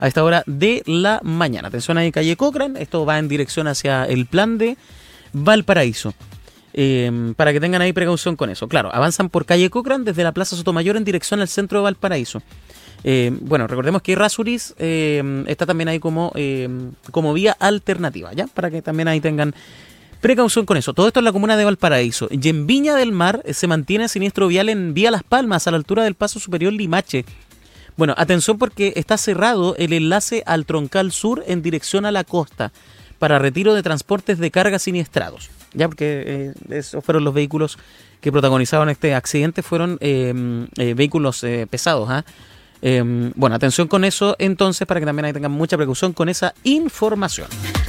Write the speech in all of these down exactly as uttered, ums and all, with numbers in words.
a esta hora de la mañana. Atención ahí, calle Cochrane, esto va en dirección hacia el plan de Valparaíso. Eh, para que tengan ahí precaución con eso. Claro, avanzan por calle Cochrane desde la Plaza Sotomayor en dirección al centro de Valparaíso. Eh, bueno, recordemos que Errázuriz eh, está también ahí como, eh, como vía alternativa, ¿ya? Para que también ahí tengan precaución con eso. Todo esto en la comuna de Valparaíso. Y en Viña del Mar eh, se mantiene siniestro vial en Vía Las Palmas, a la altura del Paso Superior Limache. Bueno, atención porque está cerrado el enlace al Troncal Sur en dirección a la costa para retiro de transportes de carga siniestrados. Ya, porque eh, esos fueron los vehículos que protagonizaron este accidente, fueron eh, eh, vehículos eh, pesados, ¿ah? ¿eh? Eh, bueno, atención con eso entonces, para que también ahí tengan mucha precaución con esa información.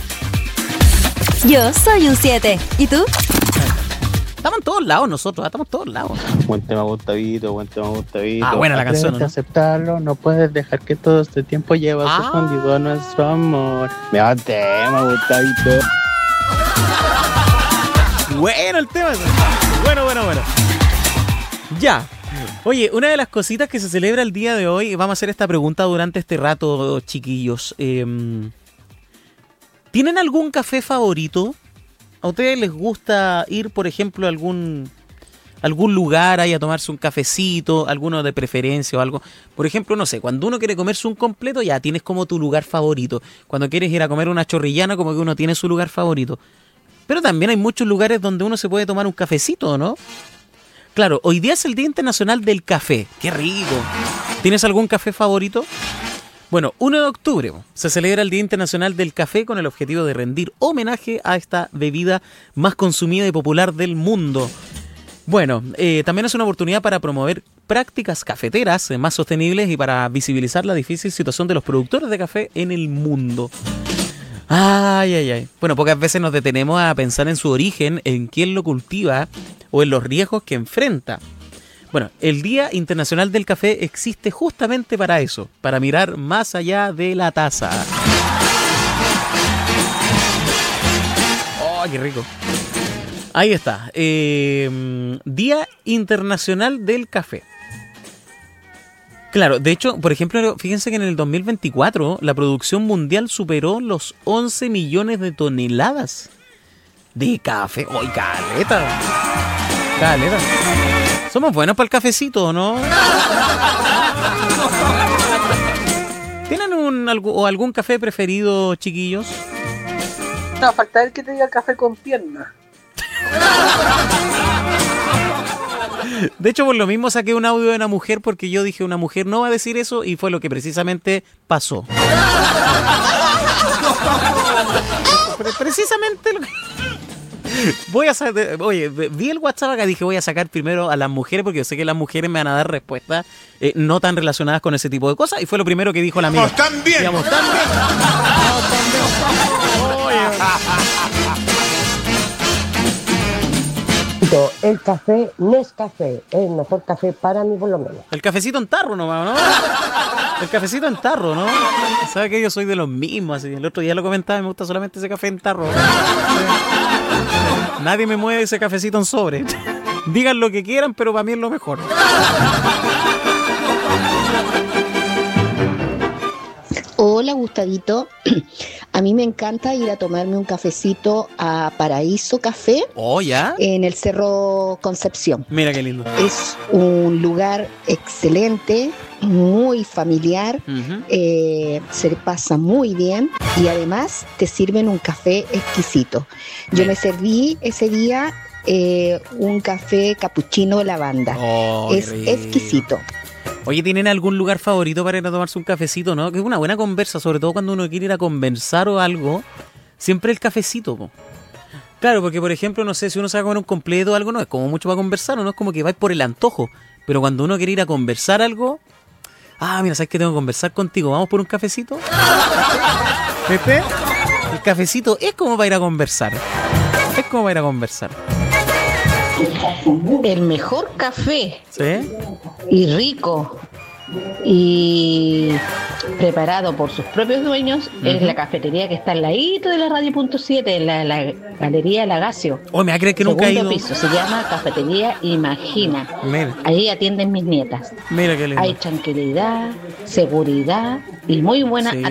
Yo soy un siete. ¿Y tú? Estamos en todos lados nosotros, estamos en todos lados. Buen tema, Gustavito, buen tema, Gustavito. Ah, buena la canción, ¿no? Aceptarlo, no puedes dejar que todo este tiempo lleve ah. escondido nuestro amor. Me va tema, Gustavito. Bueno el tema. Bueno, bueno, bueno. Ya. Oye, una de las cositas que se celebra el día de hoy, vamos a hacer esta pregunta durante este rato, chiquillos. Eh, ¿Tienen algún café favorito? ¿A ustedes les gusta ir, por ejemplo, a algún, algún lugar ahí a tomarse un cafecito, alguno de preferencia o algo? Por ejemplo, no sé, cuando uno quiere comerse un completo, ya tienes como tu lugar favorito. Cuando quieres ir a comer una chorrillana, como que uno tiene su lugar favorito. Pero también hay muchos lugares donde uno se puede tomar un cafecito, ¿no? Claro, hoy día es el Día Internacional del Café. ¡Qué rico! ¿Tienes algún café favorito? Bueno, primero de octubre se celebra el Día Internacional del Café con el objetivo de rendir homenaje a esta bebida más consumida y popular del mundo. Bueno, eh, también es una oportunidad para promover prácticas cafeteras eh, más sostenibles y para visibilizar la difícil situación de los productores de café en el mundo. Ay, ay, ay. Bueno, pocas veces nos detenemos a pensar en su origen, en quién lo cultiva o en los riesgos que enfrenta. Bueno, el Día Internacional del Café existe justamente para eso, para mirar más allá de la taza. ¡Oh, qué rico! Ahí está. Eh, Día Internacional del Café. Claro, de hecho, por ejemplo, fíjense que en el dos mil veinticuatro la producción mundial superó los once millones de toneladas de café. ¡Ay, caleta! Caleta. Somos buenos para el cafecito, ¿no? ¿Tienen un, algo, o algún café preferido, chiquillos? No, falta el que te diga café con pierna. De hecho, por lo mismo saqué un audio de una mujer porque yo dije una mujer no va a decir eso y fue lo que precisamente pasó. Precisamente lo que... Voy a sacar, oye, vi el WhatsApp acá, dije voy a sacar primero a las mujeres porque yo sé que las mujeres me van a dar respuestas eh, no tan relacionadas con ese tipo de cosas y fue lo primero que dijo la amiga. ¡Están bien! Digamos, ¿están bien? El café Nescafé es el mejor café para mí, por lo menos. El cafecito en tarro nomás, ¿no? El cafecito en tarro, ¿no? ¿Sabes que yo soy de los mismos? Así. El otro día lo comentaba, me gusta solamente ese café en tarro. Nadie me mueve ese cafecito en sobre. Digan lo que quieran, pero para mí es lo mejor. Hola, Gustavito. A mí me encanta ir a tomarme un cafecito a Paraíso Café. Oh, ¿ya? En el Cerro Concepción. Mira qué lindo. Es un lugar excelente, muy familiar, uh-huh. eh, se pasa muy bien y además te sirven un café exquisito. Yo me serví ese día eh, un café capuchino de lavanda. Oh, es exquisito. Oye, ¿tienen algún lugar favorito para ir a tomarse un cafecito, no? Que es una buena conversa, sobre todo cuando uno quiere ir a conversar o algo. Siempre el cafecito, po. Claro, porque por ejemplo, no sé, si uno se va a comer un completo o algo, no es como mucho para conversar, o no es como que vais por el antojo. Pero cuando uno quiere ir a conversar algo, ah, mira, ¿sabes qué tengo que conversar contigo? ¿Vamos por un cafecito? ¿Viste? El cafecito es como para ir a conversar. Es como para ir a conversar. El mejor café. ¿Sí? Y rico y preparado por sus propios dueños. Uh-huh. Es la cafetería que está al ladito de la radio punto siete, en la, la Galería Lagacio. Oh, me va a creer que nunca he ido. Piso, se llama Cafetería Imagina. Mira. Ahí atienden mis nietas. Mira qué lindo. Hay tranquilidad, seguridad y muy buena sí.